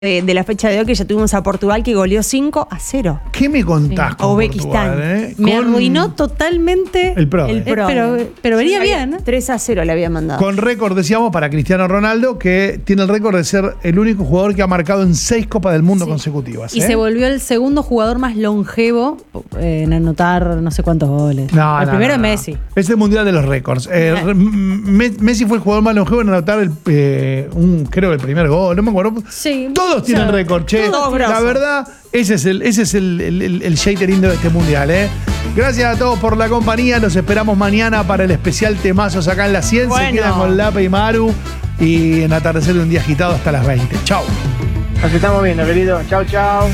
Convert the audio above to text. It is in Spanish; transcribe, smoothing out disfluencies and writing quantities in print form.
de la fecha de hoy, que ya tuvimos a Portugal que goleó 5-0. ¿Qué me contás con Uzbekistán. Portugal, Me arruinó totalmente el pro? pero venía bien. 3-0 le había mandado. Con récord, decíamos, para Cristiano Ronaldo, que tiene el récord de ser el único jugador que ha marcado en 6 Copas del Mundo consecutivas. Y se volvió el segundo jugador más longevo en anotar no sé cuántos goles. El primero es Messi. Es el mundial de los récords. Messi fue el jugador más longevo en anotar creo el primer gol, no me acuerdo. Sí. Todos tienen récord, che. La verdad, ese es el shader lindo de este mundial, Gracias a todos por la compañía. Los esperamos mañana para el especial Temazos acá en La Ciencia. Se quedan con Lape y Maru. Y en Atardecer de un día agitado hasta las 20. Chau. Nos estamos viendo, querido. Chau, chau.